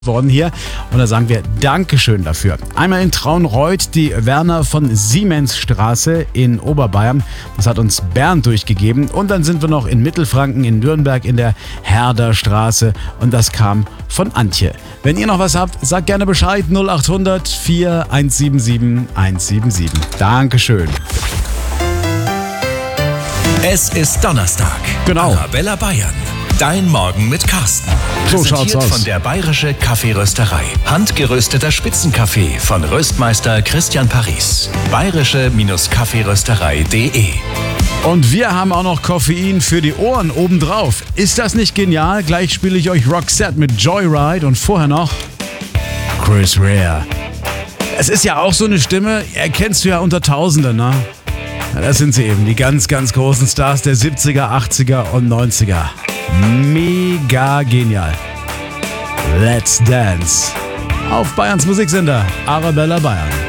worden hier und da sagen wir Dankeschön dafür. Einmal in Traunreut die Werner von Siemensstraße in Oberbayern. Das hat uns Bernd durchgegeben. Und dann sind wir noch in Mittelfranken in Nürnberg in der Herderstraße und das kam von Antje. Wenn ihr noch was habt, sagt gerne Bescheid 0800 4177 177. Dankeschön. Es ist Donnerstag. Genau. Arabella Bayern. Dein Morgen mit Carsten. So schaut's aus. Von der Bayerische Kaffeerösterei. Handgerösteter Spitzenkaffee von Röstmeister Christian Paris. bayerische-kaffeerösterei.de. Und wir haben auch noch Koffein für die Ohren obendrauf. Ist das nicht genial? Gleich spiele ich euch Roxette mit Joyride und vorher noch Chris Rea. Es ist ja auch so eine Stimme, erkennst du ja unter Tausenden, ne? Ja, das sind sie eben, die ganz, ganz großen Stars der 70er, 80er und 90er. Mega genial. Let's Dance. Auf Bayerns Musiksender Arabella Bayern.